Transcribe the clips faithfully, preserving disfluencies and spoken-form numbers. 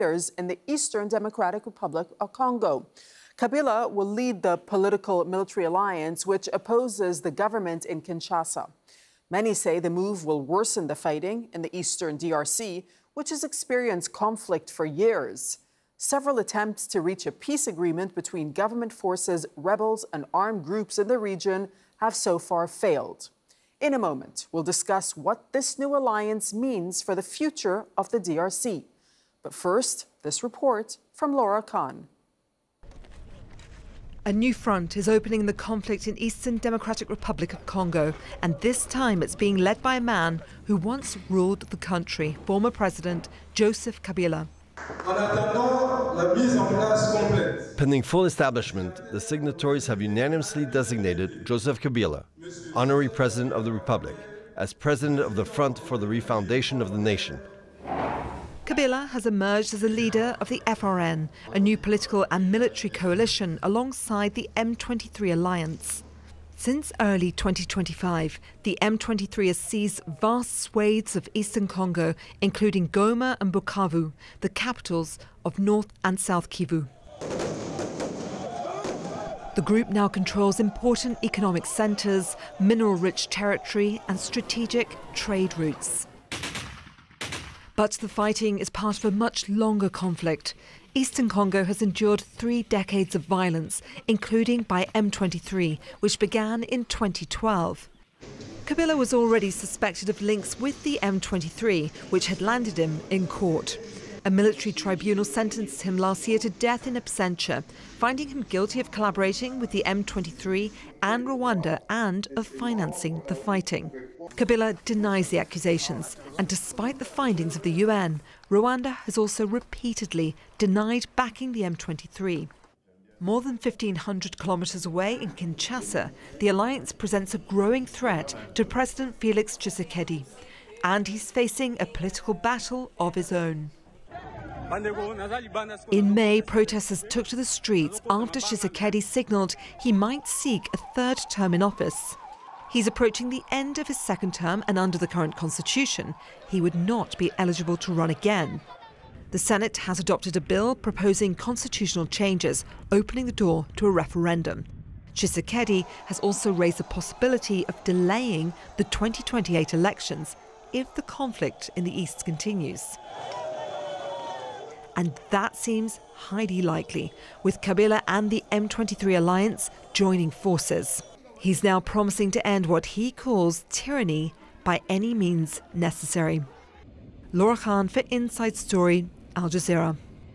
in the Eastern Democratic Republic of Congo. Kabila will lead the political military alliance, which opposes the government in Kinshasa. Many say the move will worsen the fighting in the eastern D R C, which has experienced conflict for years. Several attempts to reach a peace agreement between government forces, rebels, and armed groups in the region have so far failed. In a moment, we'll discuss what this new alliance means for the future of the D R C. But first, this report from Laura Khan. A new front is opening in the conflict in Eastern Democratic Republic of Congo, and this time it's being led by a man who once ruled the country, former President Joseph Kabila. Pending full establishment, the signatories have unanimously designated Joseph Kabila, honorary President of the Republic, as President of the Front for the Refoundation of the Nation. Kabila has emerged as a leader of the F R N, a new political and military coalition alongside the M twenty-three alliance. Since early twenty twenty-five, the M twenty-three has seized vast swathes of eastern Congo, including Goma and Bukavu, the capitals of North and South Kivu. The group now controls important economic centres, mineral-rich territory and strategic trade routes. But the fighting is part of a much longer conflict. Eastern Congo has endured three decades of violence, including by M twenty-three, which began in twenty twelve. Kabila was already suspected of links with the M twenty-three, which had landed him in court. A military tribunal sentenced him last year to death in absentia, finding him guilty of collaborating with the M twenty-three and Rwanda and of financing the fighting. Kabila denies the accusations, and despite the findings of the U N, Rwanda has also repeatedly denied backing the M twenty-three. More than fifteen hundred kilometres away in Kinshasa, the alliance presents a growing threat to President Felix Tshisekedi, and he's facing a political battle of his own. In May, protesters took to the streets after Tshisekedi signalled he might seek a third term in office. He's approaching the end of his second term, and under the current constitution, he would not be eligible to run again. The Senate has adopted a bill proposing constitutional changes, opening the door to a referendum. Tshisekedi has also raised the possibility of delaying the twenty twenty-eight elections if the conflict in the east continues. And that seems highly likely, with Kabila and the M twenty-three alliance joining forces. He's now promising to end what he calls tyranny by any means necessary. Laura Khan for Inside Story, Al Jazeera.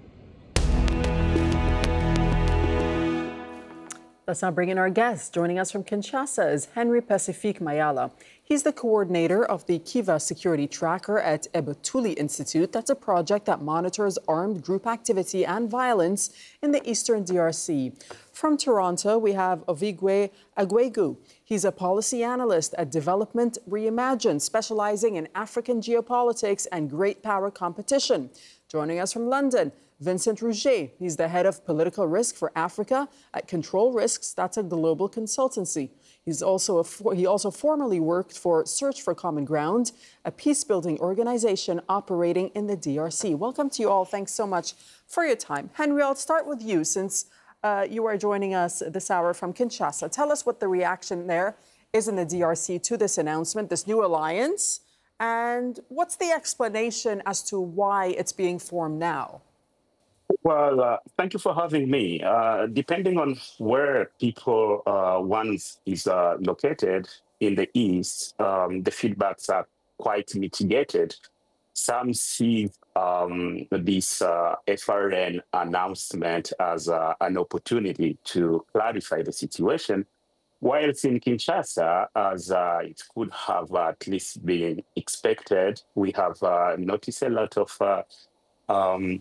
Let's now bring in our guest. Joining us from Kinshasa is Henry Pacifique Mayala. He's the coordinator of the Kiva Security Tracker at Ebutuli Institute. That's a project that monitors armed group activity and violence in the eastern D R C. From Toronto, we have Ovigwe Agwegu. He's a policy analyst at Development Reimagined, specializing in African geopolitics and great power competition. Joining us from London, Vincent Rouget. He's the head of political risk for Africa at Control Risks. That's a global consultancy. He's also a, he also formerly worked for Search for Common Ground, a peace-building organization operating in the D R C. Welcome to you all. Thanks so much for your time. Henry, I'll start with you since uh, you are joining us this hour from Kinshasa. Tell us what the reaction there is in the D R C to this announcement, this new alliance, and what's the explanation as to why it's being formed now? Well, uh, thank you for having me. Uh, depending on where people uh, once is uh, located in the East, um, the feedbacks are quite mitigated. Some see um, this uh, F R N announcement as uh, an opportunity to clarify the situation, whilst in Kinshasa, as uh, it could have at least been expected, we have uh, noticed a lot of uh, um,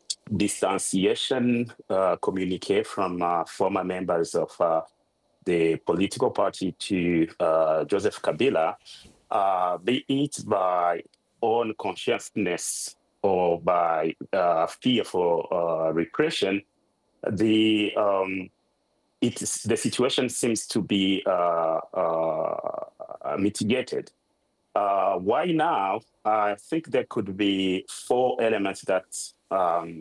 distanciation uh, communique from uh, former members of uh, the political party to uh, Joseph Kabila, uh, be it by own consciousness or by uh, fear for uh, repression. The um, it's the situation seems to be uh, uh, mitigated. Uh, why now? I think there could be four elements that um,